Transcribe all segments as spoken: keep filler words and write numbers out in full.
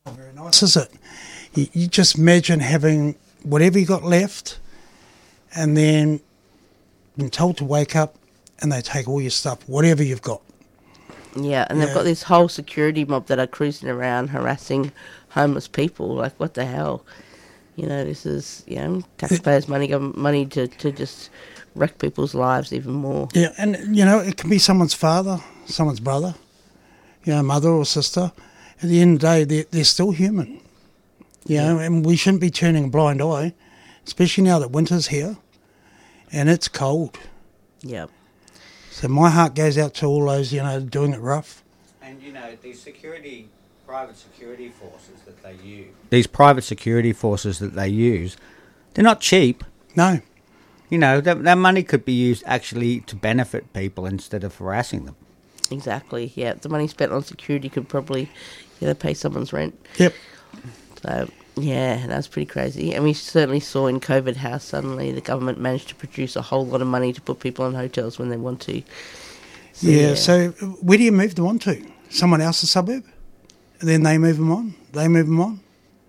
Very nice, is it? You, you just imagine having whatever you got left and then being told to wake up and they take all your stuff, whatever you've got. Yeah, and Yeah. they've got this whole security mob that are cruising around harassing homeless people. Like, what the hell? You know, this is, you know, taxpayers' money, government money to, to just wreck people's lives even more. Yeah, and, you know, it can be someone's father, someone's brother, you know, mother or sister. At the end of the day, they're, they're still human. You Yeah. know, and we shouldn't be turning a blind eye, especially now that winter's here and it's cold. Yeah. So my heart goes out to all those, you know, doing it rough. And, you know, these security, private security forces that they use... These private security forces that they use, they're not cheap. No. You know, that, that money could be used actually to benefit people instead of harassing them. Exactly, yeah. The money spent on security could probably, you know, pay someone's rent. Yep. So, yeah, that's pretty crazy. And we certainly saw in COVID how suddenly the government managed to produce a whole lot of money to put people in hotels when they want to. So, yeah, yeah, so where do you move them on to? Someone else's suburb? And then they move them on? They move them on?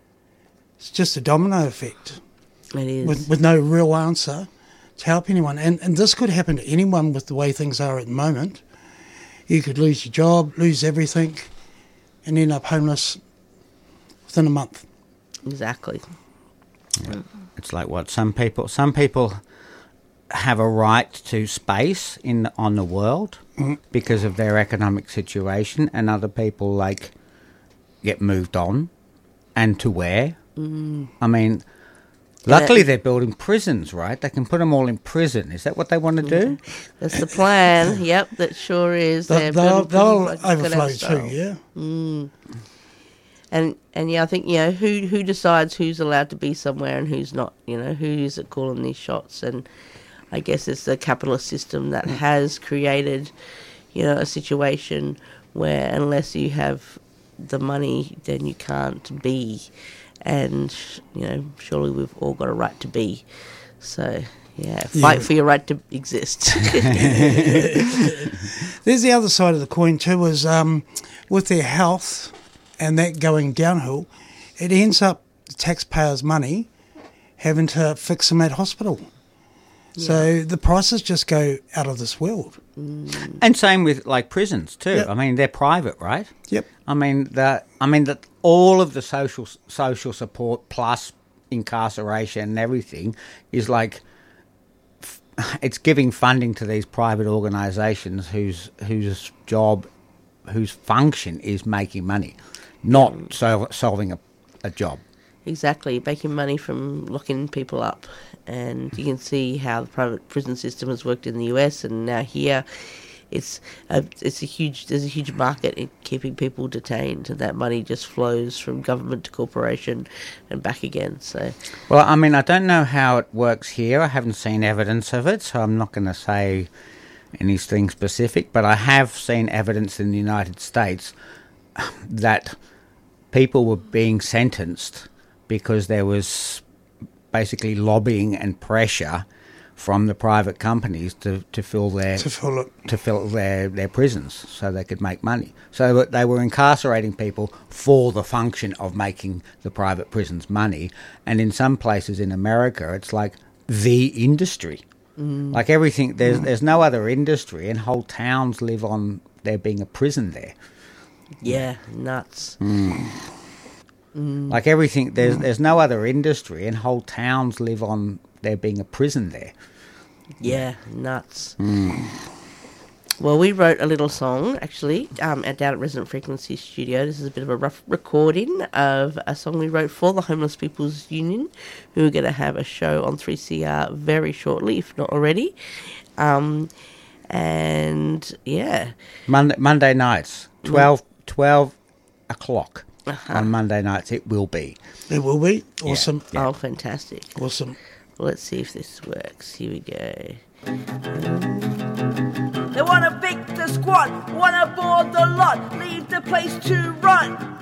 It's just a domino effect. It is. With, with no real answer to help anyone. And, and this could happen to anyone with the way things are at the moment. You could lose your job, lose everything, and end up homeless within a month. Exactly. Yeah. It's like what some people some people have a right to space in on the world mm-hmm. because of their economic situation, and other people like get moved on and to where. Mm. I mean, luckily they're building prisons, right? They can put them all in prison. Is that what they want to do? That's the plan. Yep, that sure is. They'll, they'll, they'll like overflow too, yeah. Mm. And and yeah, I think, you know, who who decides who's allowed to be somewhere and who's not, you know, who is it calling these shots? And I guess it's the capitalist system that has created, you know, a situation where unless you have the money, then you can't be. And, you know, surely we've all got a right to be. So, yeah, fight yeah. for your right to exist. There's the other side of the coin too, is um, with their health and that going downhill, it ends up the taxpayers' money having to fix them at hospital. Yeah. So the prices just go out of this world. Mm. And same with like prisons too. Yep. I mean, they're private, right? Yep. I mean, the I mean that all of the social social support plus incarceration and everything is like it's giving funding to these private organisations whose whose job, whose function is making money, not mm. so, solving a, a job. Exactly, making money from locking people up. And you can see how the private prison system has worked in the U S, and now here it's a, it's a huge there's a huge market in keeping people detained, and that money just flows from government to corporation and back again. So, well, I mean, I don't know how it works here. I haven't seen evidence of it, so I'm not going to say anything specific. But I have seen evidence in the United States that people were being sentenced because there was basically lobbying and pressure from the private companies to, to fill their to fill it. to fill their, their prisons so they could make money. So they were incarcerating people for the function of making the private prisons money. And in some places in America, it's like the industry. Mm. Like everything, there's mm. there's no other industry, and whole towns live on there being a prison there. Yeah, nuts. Mm. Mm. Like everything, there's mm. there's no other industry, and whole towns live on there being a prison there. Yeah, nuts. Mm. Well, we wrote a little song, actually, um, down at Resonant Frequency Studio. This is a bit of a rough recording of a song we wrote for the Homeless People's Union, who are going to have a show on three C R very shortly, if not already. Um, and, yeah. Monday, Monday nights, twelve, twelve o'clock. Uh-huh. On Monday nights, it will be. It will be? Awesome. Yeah. Oh, fantastic. Awesome. Well, let's see if this works. Here we go. They want to pick the squad, want to board the lot, leave the place to run.